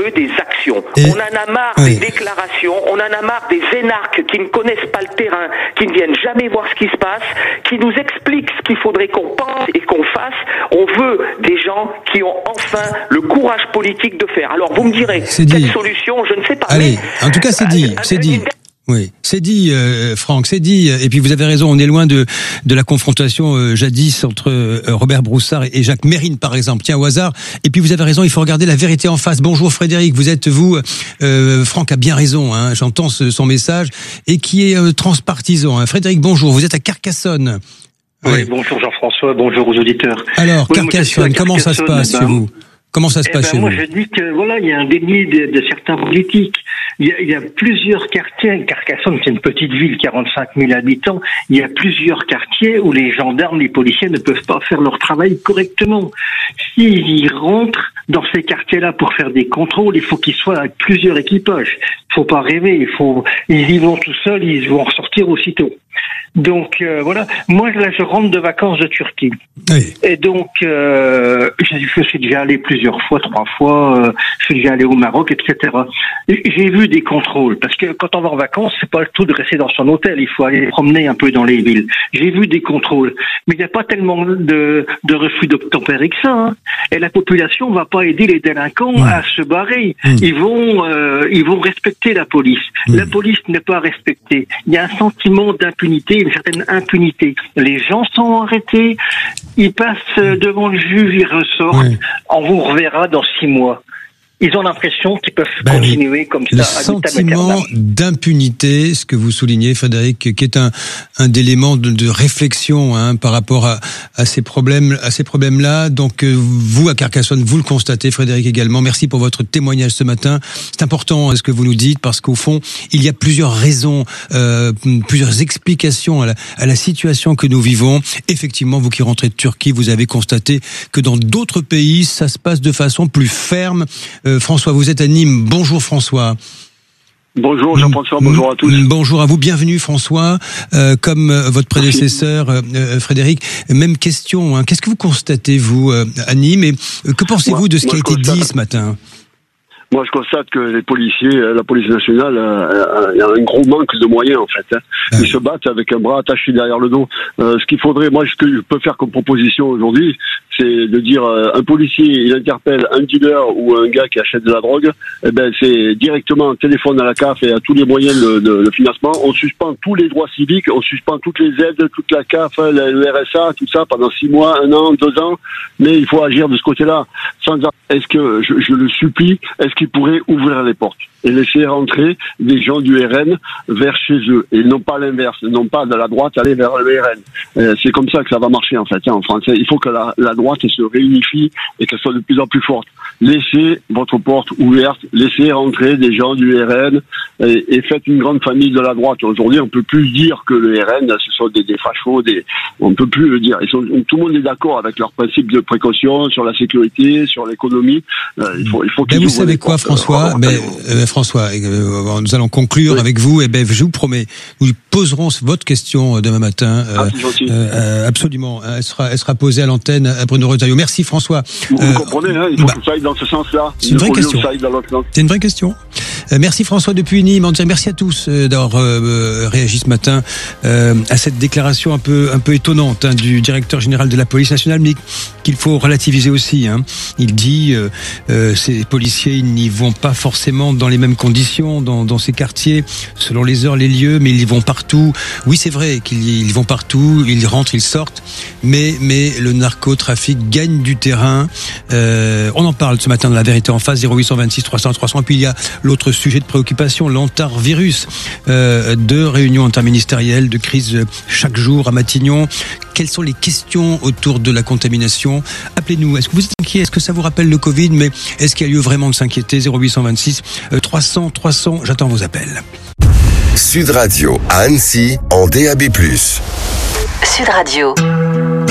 veut des actions. On en a marre des déclarations, on en a marre des énarques qui ne connaissent pas le terrain, qui ne viennent jamais voir ce qui se passe, qui nous expliquent ce qu'il faudrait qu'on pense et qu'on fasse. On veut des gens qui ont enfin le courage politique de faire. Alors vous me direz, quelle solution, je ne sais pas. Allez, en tout cas c'est dit, c'est dit. Oui, c'est dit, Franck, c'est dit. Et puis vous avez raison, on est loin de la confrontation jadis entre Robert Broussard et Jacques Mérine, par exemple. Tiens, au hasard. Et puis vous avez raison, il faut regarder la vérité en face. Bonjour Frédéric, Franck a bien raison, hein, j'entends son message, et qui est transpartisan. Hein. Frédéric, bonjour, vous êtes à Carcassonne. Oui, bonjour Jean-François, bonjour aux auditeurs. Alors, Carcassonne, comment ça se passe chez vous ? Comment ça se passe chez vous ? Moi, je dis que voilà, il y a un déni de certains politiques. Il y a plusieurs quartiers. Carcassonne, c'est une petite ville, 45 000 habitants. Il y a plusieurs quartiers où les gendarmes, les policiers ne peuvent pas faire leur travail correctement. S'ils rentrent dans ces quartiers-là pour faire des contrôles, il faut qu'ils soient avec plusieurs équipages. Il faut pas rêver. Ils y vont tout seuls, ils vont en sortir aussitôt. Donc voilà, moi là je rentre de vacances de Turquie. Oui. Et donc je suis déjà allé plusieurs fois, 3 fois, je suis déjà allé au Maroc, etc. J'ai vu des contrôles, parce que quand on va en vacances, c'est pas le tout de rester dans son hôtel, il faut aller promener un peu dans les villes. J'ai vu des contrôles, mais il n'y a pas tellement de refus d'obtempérer que ça. Hein. Et la population va pas aider les délinquants à se barrer. Ils vont respecter la police. La police n'est pas respectée. Il y a un sentiment d'impunité, une certaine impunité. Les gens sont arrêtés, ils passent devant le juge, ils ressortent. On vous reverra dans 6 mois. Ils ont l'impression qu'ils peuvent continuer comme ça. Le sentiment d'impunité, ce que vous soulignez, Frédéric, qui est un d'éléments de réflexion par rapport à ces problèmes-là. Donc vous à Carcassonne, vous le constatez, Frédéric également. Merci pour votre témoignage ce matin. C'est important ce que vous nous dites parce qu'au fond, il y a plusieurs raisons, plusieurs explications à la situation que nous vivons. Effectivement, vous qui rentrez de Turquie, vous avez constaté que dans d'autres pays, ça se passe de façon plus ferme. François, vous êtes à Nîmes. Bonjour François. Bonjour Jean-François, bonjour à tous. Bonjour à vous, bienvenue François. Comme votre prédécesseur Frédéric, même question. Qu'est-ce que vous constatez vous à Nîmes et que pensez-vous de ce qui a été dit ce matin ? Moi, je constate que les policiers, la police nationale, il y a un gros manque de moyens, en fait. Ils se battent avec un bras attaché derrière le dos. Ce qu'il faudrait, moi, ce que je peux faire comme proposition aujourd'hui, c'est de dire, un policier, il interpelle un dealer ou un gars qui achète de la drogue, c'est directement un téléphone à la CAF et à tous les moyens de financement. On suspend tous les droits civiques, on suspend toutes les aides, toute la CAF, le RSA, tout ça, pendant 6 mois, 1 an, 2 ans. Mais il faut agir de ce côté-là. Est-ce que, je le supplie, est-ce qu'ils pourraient ouvrir les portes et laisser rentrer des gens du RN vers chez eux et non pas l'inverse, non pas de la droite aller vers le RN. C'est comme ça que ça va marcher en fait. En France, il faut que la droite se réunifie et qu'elle soit de plus en plus forte. Laissez votre porte ouverte, laissez rentrer des gens du RN et faites une grande famille de la droite. Aujourd'hui, on peut plus dire que le RN ce sont des fachos, on peut plus le dire. Tout le monde est d'accord avec leurs principes de précaution sur la sécurité, sur l'économie. Il faut qu'ils vous savez quoi, François François, nous allons conclure avec vous. Et je vous promets, nous poserons votre question demain matin. Absolument, elle sera posée à l'antenne à Bruno Retailleau. Merci François. Vous comprenez, il faut que ça aille dans ce sens-là. C'est une vraie question. C'est une vraie question. Merci François depuis Nîmes. Merci à tous d'avoir réagi ce matin à cette déclaration un peu étonnante du directeur général de la police nationale, mais qu'il faut relativiser aussi. Il dit ces policiers ils n'y vont pas forcément dans les mêmes conditions dans ces quartiers, selon les heures, les lieux, mais ils y vont partout. Oui, c'est vrai qu'ils vont partout, ils rentrent, ils sortent, mais le narcotrafic gagne du terrain. On en parle ce matin dans La Vérité en face, 0826 300 300. Et puis il y a l'autre sujet de préoccupation, l'antarvirus. 2 réunions interministérielles de crise chaque jour à Matignon. Quelles sont les questions autour de la contamination ? Appelez-nous. Est-ce que vous êtes inquiet ? Est-ce que ça vous rappelle le Covid ? Mais est-ce qu'il y a lieu vraiment de s'inquiéter ? 0826 300 300. J'attends vos appels. Sud Radio à Annecy en DAB+. Sud Radio.